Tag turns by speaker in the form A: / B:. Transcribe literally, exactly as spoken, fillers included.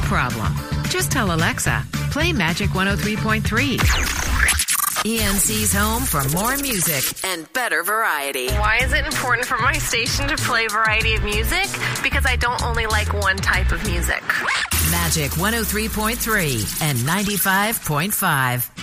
A: problem. Just tell Alexa, play Magic one oh three point three. E N C's home for more music and better variety.
B: Why is it important for my station to play a variety of music? Because I don't only like one type of music.
A: Magic one oh three point three and ninety-five point five.